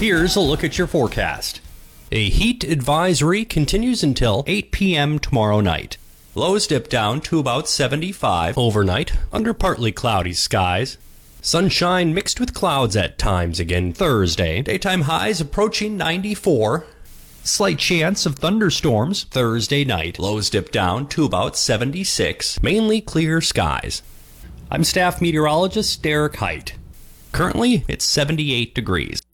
Here's a look at your forecast. A heat advisory continues until 8 p.m. tomorrow night. Lows dip down to about 75 overnight under partly cloudy skies. Sunshine mixed with clouds at times again Thursday. Daytime highs approaching 94. Slight chance of thunderstorms Thursday night. Lows dip down to about 76. Mainly clear skies. I'm staff meteorologist Derek Height. Currently, it's 78 degrees.